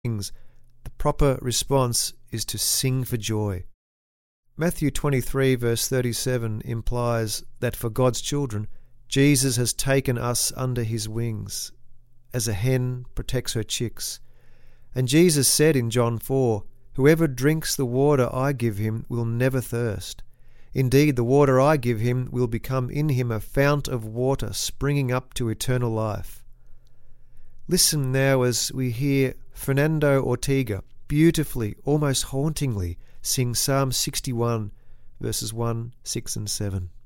things, the proper response is to sing for joy. Matthew 23 verse 37 implies that for God's children, Jesus has taken us under his wings, as a hen protects her chicks. And Jesus said in John 4, "Whoever drinks the water I give him will never thirst. Indeed, the water I give him will become in him a fount of water springing up to eternal life." Listen now as we hear Fernando Ortega beautifully, almost hauntingly, sing Psalm 61, verses 1, 6 and 7.